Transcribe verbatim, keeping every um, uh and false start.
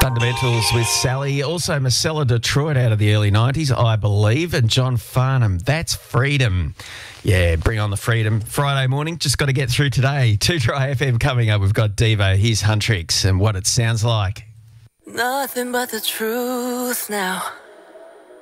Fundamentals with Sally. Also, Marcella Detroit out of the early nineties, I believe, and John Farnham. That's freedom. Yeah, bring on the freedom. Friday morning, just got to get through today. two Dry F M coming up. We've got Devo, his Huntrix, and what it sounds like. Nothing but the truth now.